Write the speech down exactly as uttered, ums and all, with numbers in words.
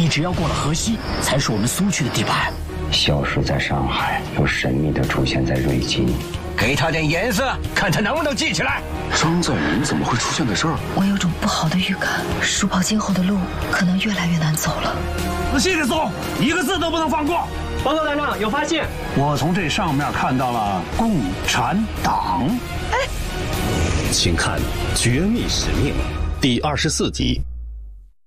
你只要过了河西，才是我们苏区的地盘。 消失在上海，又神秘地出现在瑞金， 给他点颜色，看他能不能记起来。 张在仁怎么会出现在这儿？ 我有种不好的预感，舒跑今后的路可能越来越难走了。 仔细地搜，一个字都不能放过。 报告团长，有发现。 我从这上面看到了共产党。 哎， 请看《绝密使命》第二十四集。